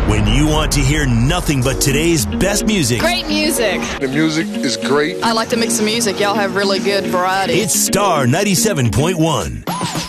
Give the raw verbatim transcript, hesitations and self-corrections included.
When you want to hear nothing but today's best music, Great music. The music is great. I like to mix the music. Y'all have really good variety. it's Star ninety-seven point one.